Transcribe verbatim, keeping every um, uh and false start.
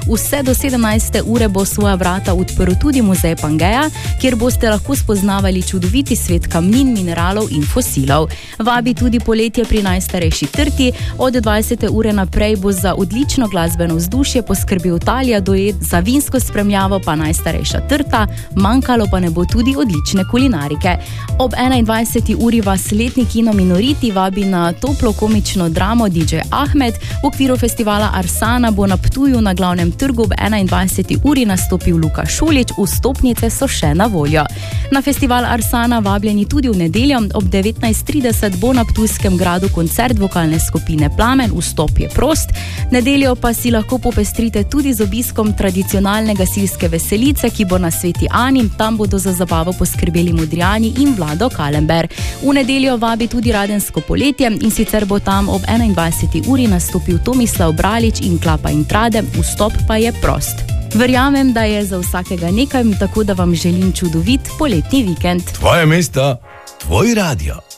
Vse do sedemnajste ure bo svoja vrata odprl tudi muzej Pangeja, kjer boste lahko spoznavali čudoviti svet kamnin, mineralov in fosilov. Vabi tudi poletje pri najstarejši trti. Od dvajsete ure naprej bo za odlično glasbeno vzdušje poskrbel Talija Duet, za vinsko spremljavo pa najstarejša trta, manjkalo pa ne bo tudi odlične kulinarike. Ob enaindvajseti uri vas letni kino Minoriti vabi na toplo komično dramo D J Ahmed. V okviru festivala Arsana bo na Ptuju na glavnem trgu ob enaindvajseti uri nastopil Luka Šulič, vstopnice so še na voljo. Na festival Arsana vabljeni tudi v nedeljo ob devetnajst trideset bo na Ptujskem gradu koncert vokalne skupine Plamen, vstop je prost. Nedeljo pa si lahko popestrite tudi z obiskom tradicionalne gasilske veselice, ki bo na Sveti Ani, tam bodo za zabavo poskrbeli Modrijani in Vlado Kalember. V nedeljo vabi tudi Radensko poletje in sicer bo tam ob enaindvajseti uri nastopil Tomislav Bralič in Klapa in Trade, vstop pa je prost. Verjamem, da je za vsakega nekaj, tako da vam želim čudovit poletni vikend. Tvoje mesto, tvoj radio.